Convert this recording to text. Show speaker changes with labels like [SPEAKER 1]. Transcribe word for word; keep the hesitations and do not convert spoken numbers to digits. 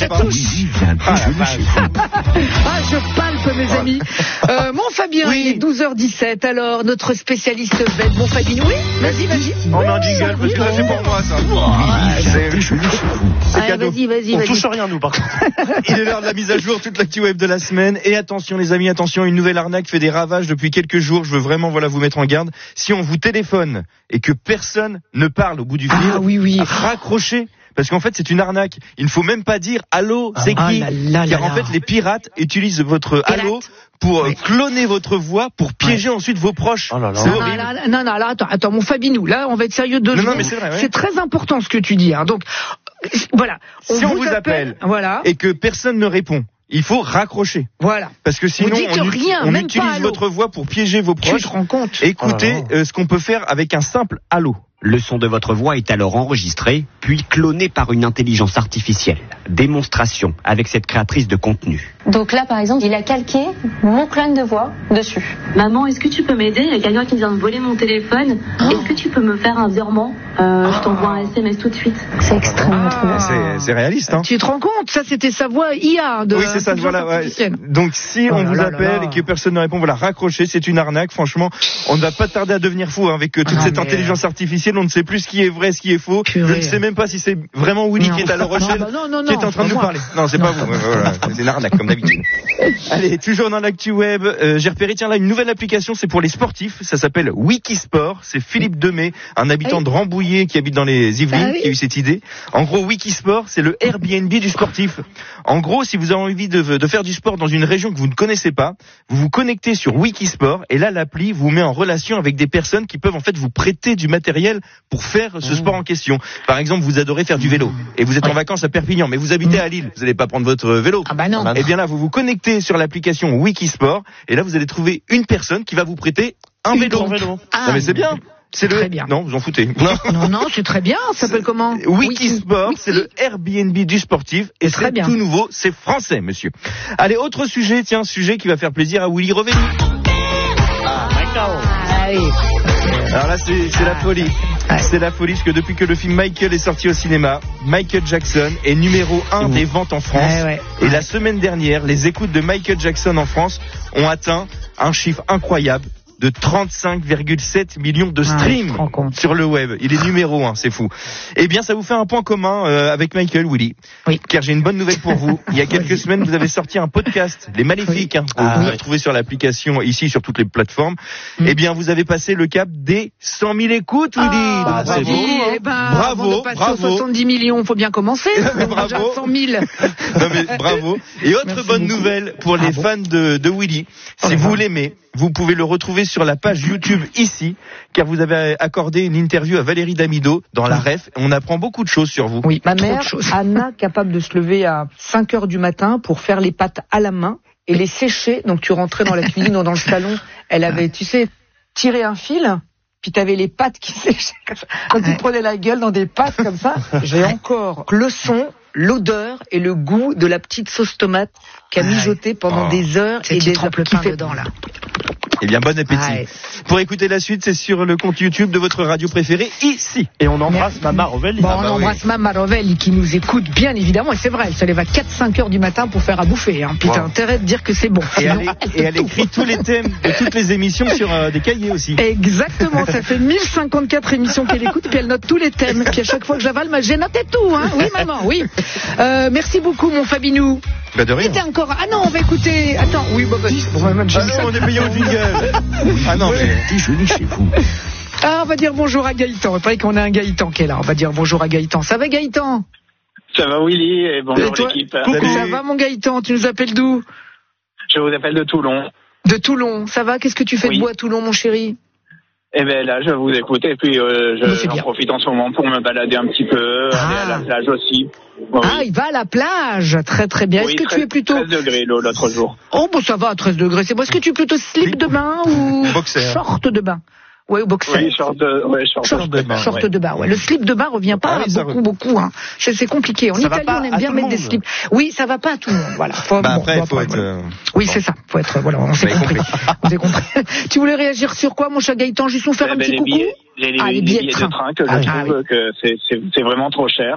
[SPEAKER 1] je touche.
[SPEAKER 2] Ah,
[SPEAKER 1] ah, je palpe, mes amis. Euh, mon Fabien,
[SPEAKER 3] oui.
[SPEAKER 1] il est douze heures dix-sept. Alors, notre spécialiste vet, mon Fabien. Oui, vas-y, vas-y.
[SPEAKER 3] On met un jingle parce que ça c'est pour moi ça.
[SPEAKER 2] C'est
[SPEAKER 1] Allez,
[SPEAKER 3] cadeau.
[SPEAKER 1] vas-y, vas-y,
[SPEAKER 3] On
[SPEAKER 1] vas-y.
[SPEAKER 3] touche rien nous par contre. Il est l'heure de la mise à jour, toute l'actu web de la semaine. Et attention les amis, attention, une nouvelle arnaque fait des ravages depuis quelques jours. Je veux vraiment voilà vous mettre en garde. Si on vous téléphone et que personne ne parle au bout du fil,
[SPEAKER 1] Ah oui, oui.
[SPEAKER 3] raccrochez. Parce qu'en fait, c'est une arnaque. Il ne faut même pas dire allô, c'est
[SPEAKER 1] Ah
[SPEAKER 3] qui
[SPEAKER 1] là là
[SPEAKER 3] car
[SPEAKER 1] là
[SPEAKER 3] en
[SPEAKER 1] là.
[SPEAKER 3] fait, les pirates utilisent votre
[SPEAKER 1] Pirate.
[SPEAKER 3] allô pour
[SPEAKER 1] Oui.
[SPEAKER 3] cloner votre voix, pour piéger ensuite vos proches.
[SPEAKER 2] Oh là là.
[SPEAKER 3] C'est
[SPEAKER 1] Non,
[SPEAKER 3] horrible.
[SPEAKER 1] non, non, non, alors attends, attends, mon Fabinou, là, on va être sérieux deux
[SPEAKER 3] Non, non,
[SPEAKER 1] secondes.
[SPEAKER 3] mais c'est vrai, ouais.
[SPEAKER 1] C'est très important ce que tu dis, hein. Donc, euh, voilà.
[SPEAKER 3] Si on vous appelle,
[SPEAKER 1] voilà,
[SPEAKER 3] et que personne ne répond, il faut raccrocher.
[SPEAKER 1] voilà.
[SPEAKER 3] Parce que sinon,
[SPEAKER 1] dites
[SPEAKER 3] on,
[SPEAKER 1] rien,
[SPEAKER 3] on
[SPEAKER 1] même pas
[SPEAKER 3] utilise
[SPEAKER 1] allô.
[SPEAKER 3] votre voix pour piéger vos
[SPEAKER 1] Tu
[SPEAKER 3] proches.
[SPEAKER 1] te rends compte?
[SPEAKER 3] Écoutez
[SPEAKER 2] Oh là là.
[SPEAKER 3] euh, ce qu'on peut faire avec un simple allô.
[SPEAKER 4] Le son de votre voix est alors enregistré, puis cloné par une intelligence artificielle. Démonstration avec cette créatrice de contenu.
[SPEAKER 5] Donc là, par exemple, il a calqué mon clone de voix dessus.
[SPEAKER 6] Maman, est-ce que tu peux m'aider? Il y a quelqu'un qui vient de voler mon téléphone. Est-ce que tu peux me faire un virement? euh, Je t'envoie un S M S tout de suite.
[SPEAKER 5] C'est extrêmement troublant.
[SPEAKER 3] C'est, c'est réaliste, hein.
[SPEAKER 1] Tu te rends compte? Ça, c'était sa voix I A de
[SPEAKER 3] Oui, c'est ça,
[SPEAKER 1] intelligence
[SPEAKER 3] voilà. Ouais.
[SPEAKER 1] artificielle.
[SPEAKER 3] Donc, si
[SPEAKER 1] Oh
[SPEAKER 3] on
[SPEAKER 1] là
[SPEAKER 3] vous
[SPEAKER 1] là
[SPEAKER 3] appelle
[SPEAKER 1] là là.
[SPEAKER 3] et que personne ne répond, voilà, raccrochez, c'est une arnaque. Franchement, on ne va pas tarder à devenir fou hein, avec euh, toute
[SPEAKER 1] Ah,
[SPEAKER 3] cette
[SPEAKER 1] mais,
[SPEAKER 3] intelligence artificielle. On ne sait plus ce qui est vrai, ce qui est faux.
[SPEAKER 1] Purée.
[SPEAKER 3] Je ne sais même pas si c'est vraiment Willy
[SPEAKER 1] Non.
[SPEAKER 3] qui est à La Rochelle,
[SPEAKER 1] Non, bah non, non,
[SPEAKER 3] qui est
[SPEAKER 1] non,
[SPEAKER 3] en train de
[SPEAKER 1] c'est
[SPEAKER 3] nous
[SPEAKER 1] pas
[SPEAKER 3] parler. Non, c'est pas vous. Ouais, voilà. C'est une arnaque, comme d'habitude. Allez, toujours dans l'actu web, euh, j'ai repéré, tiens là, une nouvelle application, c'est pour les sportifs, ça s'appelle Wikisport, c'est Philippe Demey, un habitant
[SPEAKER 1] Oui.
[SPEAKER 3] de Rambouillet qui habite dans les Yvelines,
[SPEAKER 1] Ah oui.
[SPEAKER 3] qui a eu cette idée. En gros, Wikisport, c'est le Airbnb du sportif. En gros, si vous avez envie de, de faire du sport dans une région que vous ne connaissez pas, vous vous connectez sur Wikisport, et là, l'appli vous met en relation avec des personnes qui peuvent en fait vous prêter du matériel pour faire ce sport en question. Par exemple, vous adorez faire du vélo, et vous êtes en vacances à Perpignan, mais vous habitez à Lille, vous n'allez pas prendre votre vélo.
[SPEAKER 1] Ah bah non.
[SPEAKER 3] Et bien là, vous vous connectez sur l'application Wikisport et là, vous allez trouver une personne qui va vous prêter un vélo.
[SPEAKER 2] Ton vélo.
[SPEAKER 1] Ah,
[SPEAKER 3] Non mais c'est bien. C'est le.
[SPEAKER 1] Très bien.
[SPEAKER 3] Non, vous en foutez. Non.
[SPEAKER 1] Non, non, c'est très bien. Ça s'appelle comment?
[SPEAKER 3] Wikisport,
[SPEAKER 1] Wiki.
[SPEAKER 3] c'est le Airbnb du sportif et
[SPEAKER 1] C'est très
[SPEAKER 3] c'est
[SPEAKER 1] bien.
[SPEAKER 3] tout nouveau, c'est français, monsieur. Allez, autre sujet, tiens, sujet qui va faire plaisir à Willy Revelli.
[SPEAKER 1] Allez.
[SPEAKER 3] Alors là, c'est, c'est la folie. C'est la folie parce que depuis que le film Michael est sorti au cinéma, Michael Jackson est numéro un des ventes en France.
[SPEAKER 1] Ouais, ouais.
[SPEAKER 3] Et la semaine dernière, les écoutes de Michael Jackson en France ont atteint un chiffre incroyable de trente-cinq virgule sept millions de
[SPEAKER 1] Ah,
[SPEAKER 3] streams
[SPEAKER 1] je te rends compte.
[SPEAKER 3] sur le web. Il est numéro un, c'est fou. Eh bien, ça vous fait un point commun euh, avec Michael, Willy.
[SPEAKER 1] Oui.
[SPEAKER 3] Car j'ai une bonne nouvelle pour vous. Il y a quelques semaines, vous avez sorti un podcast, Les Maléfiques, hein, que
[SPEAKER 2] Ah,
[SPEAKER 3] vous pouvez
[SPEAKER 2] oui.
[SPEAKER 3] retrouver sur l'application ici, sur toutes les plateformes.
[SPEAKER 1] Mm.
[SPEAKER 3] Eh bien, vous avez passé le cap des cent mille écoutes, Willy.
[SPEAKER 1] Ah,
[SPEAKER 3] Donc,
[SPEAKER 2] c'est
[SPEAKER 3] bravo.
[SPEAKER 2] beau.
[SPEAKER 1] eh ben,
[SPEAKER 3] Bravo,
[SPEAKER 1] avant de passer
[SPEAKER 3] bravo.
[SPEAKER 1] aux soixante-dix millions, faut bien commencer.
[SPEAKER 3] Bravo.
[SPEAKER 1] Déjà cent mille.
[SPEAKER 3] Non mais bravo. Et autre
[SPEAKER 1] Merci
[SPEAKER 3] bonne
[SPEAKER 1] beaucoup.
[SPEAKER 3] nouvelle pour
[SPEAKER 1] Ah
[SPEAKER 3] les
[SPEAKER 1] bon
[SPEAKER 3] fans de, de Willy. Si
[SPEAKER 1] Oh,
[SPEAKER 3] vous
[SPEAKER 1] wow.
[SPEAKER 3] l'aimez, vous pouvez le retrouver sur la page YouTube ici, car vous avez accordé une interview à Valérie Damido dans la Ref. On apprend beaucoup de choses sur vous.
[SPEAKER 1] Oui,
[SPEAKER 7] Ma
[SPEAKER 1] trop de
[SPEAKER 7] mère,
[SPEAKER 1] choses.
[SPEAKER 7] Anna, capable de se lever à cinq heures du matin pour faire les pâtes à la main et les sécher. Donc tu rentrais dans la cuisine ou dans le salon, elle avait, tu sais, tiré un fil, puis t'avais les pâtes qui séchaient comme ça. Donc tu te prenais la gueule dans des pâtes comme ça. J'ai encore le son, l'odeur et le goût de la petite sauce tomate qui a mijoté pendant
[SPEAKER 3] Oh.
[SPEAKER 7] des heures
[SPEAKER 1] C'est
[SPEAKER 7] et
[SPEAKER 1] qui
[SPEAKER 7] des
[SPEAKER 1] trempe
[SPEAKER 7] heures.
[SPEAKER 1] le
[SPEAKER 7] Qui
[SPEAKER 1] pain
[SPEAKER 7] fait
[SPEAKER 1] dedans, là.
[SPEAKER 3] Eh bien, bon appétit.
[SPEAKER 1] Ouais.
[SPEAKER 3] Pour écouter la suite, c'est sur le compte YouTube de votre radio préférée ici.
[SPEAKER 2] Et on embrasse Mama Revelli.
[SPEAKER 1] Bon,
[SPEAKER 3] Ah
[SPEAKER 1] on
[SPEAKER 3] bah oui.
[SPEAKER 1] embrasse Mama Rovelli qui nous écoute bien évidemment, et c'est vrai, elle se lève à quatre cinq heures du matin pour faire à bouffer. Hein. Puis
[SPEAKER 3] Wow.
[SPEAKER 1] t'as intérêt de dire que c'est bon.
[SPEAKER 3] Et elle,
[SPEAKER 1] Sinon,
[SPEAKER 3] é- et elle écrit tous les thèmes de toutes les émissions sur euh, des cahiers aussi.
[SPEAKER 1] Exactement, ça fait mille cinquante-quatre émissions qu'elle écoute, puis elle note tous les thèmes. Puis à chaque fois que j'avale, bah, j'ai noté tout. Hein. Oui, maman, oui. Euh, merci beaucoup, mon Fabinou.
[SPEAKER 3] Bah de rien.
[SPEAKER 1] C'était encore. Ah non, on va écouter. Attends, oui, bah, bah, bon, même j'ai
[SPEAKER 3] Ah
[SPEAKER 1] mis
[SPEAKER 3] non,
[SPEAKER 1] ça.
[SPEAKER 3] on est payé au jingle. Ah non, mais...
[SPEAKER 2] Déjeuner chez vous.
[SPEAKER 1] Ah, on va dire bonjour à Gaëtan. Il paraît qu'on a un Gaëtan qui est là. On va dire bonjour à Gaëtan. Ça va, Gaëtan?
[SPEAKER 8] Ça va Willy et bonjour
[SPEAKER 1] Et toi
[SPEAKER 8] l'équipe.
[SPEAKER 1] Coucou,
[SPEAKER 3] Salut.
[SPEAKER 1] ça va, mon Gaëtan? Tu nous appelles d'où?
[SPEAKER 8] Je vous appelle de Toulon.
[SPEAKER 1] De Toulon. Ça va? Qu'est-ce que tu fais
[SPEAKER 8] Oui.
[SPEAKER 1] de beau à Toulon, mon chéri?
[SPEAKER 8] Et ben là, je vous écoute et puis euh,
[SPEAKER 1] Bah,
[SPEAKER 8] je,
[SPEAKER 1] c'est
[SPEAKER 8] j'en
[SPEAKER 1] bien.
[SPEAKER 8] profite en ce moment pour me balader un petit peu,
[SPEAKER 1] Ah.
[SPEAKER 8] aller à la plage aussi. Oui.
[SPEAKER 1] Ah, il va à la plage. Très, très bien.
[SPEAKER 8] Oui,
[SPEAKER 1] Est-ce que
[SPEAKER 8] treize
[SPEAKER 1] tu es plutôt...
[SPEAKER 8] treize degrés l'eau l'autre jour.
[SPEAKER 1] Oh, bon, ça va à treize degrés. C'est bon. Est-ce que tu es plutôt slip de bain ou
[SPEAKER 3] Boxer.
[SPEAKER 1] short de bain? Ouais, ou boxer.
[SPEAKER 8] Oui, short de, ouais, short,
[SPEAKER 1] Short
[SPEAKER 8] de
[SPEAKER 3] de bain,
[SPEAKER 1] Short
[SPEAKER 8] ouais.
[SPEAKER 1] de bain, ouais. Le slip de bain revient pas
[SPEAKER 3] Ah oui, ça
[SPEAKER 1] beaucoup,
[SPEAKER 3] re-
[SPEAKER 1] beaucoup, hein. C'est, c'est compliqué. En
[SPEAKER 2] Ça va
[SPEAKER 1] Italie,
[SPEAKER 2] pas
[SPEAKER 1] on aime
[SPEAKER 2] à
[SPEAKER 1] bien
[SPEAKER 2] tout
[SPEAKER 1] mettre
[SPEAKER 2] le
[SPEAKER 1] des
[SPEAKER 2] monde.
[SPEAKER 1] slips. Oui, ça va pas à tout le monde, voilà. Faut,
[SPEAKER 3] Bah
[SPEAKER 1] bon,
[SPEAKER 3] après,
[SPEAKER 1] bon,
[SPEAKER 3] il faut
[SPEAKER 1] après,
[SPEAKER 3] être...
[SPEAKER 1] voilà.
[SPEAKER 3] euh,
[SPEAKER 1] Oui, c'est ça. Faut être, voilà, on s'est
[SPEAKER 3] Vous avez
[SPEAKER 1] compris. On s'est compris. Tu voulais réagir sur quoi, mon chat Gaëtan? Juste nous faire
[SPEAKER 8] Eh
[SPEAKER 1] un
[SPEAKER 8] ben,
[SPEAKER 1] petit
[SPEAKER 8] les
[SPEAKER 1] coucou?
[SPEAKER 8] billets, les,
[SPEAKER 1] Ah, les
[SPEAKER 8] les
[SPEAKER 1] billets
[SPEAKER 8] billets
[SPEAKER 1] de
[SPEAKER 8] de
[SPEAKER 1] train.
[SPEAKER 8] train que
[SPEAKER 1] Ah,
[SPEAKER 8] je
[SPEAKER 1] ah,
[SPEAKER 8] trouve que c'est, c'est, c'est vraiment trop cher.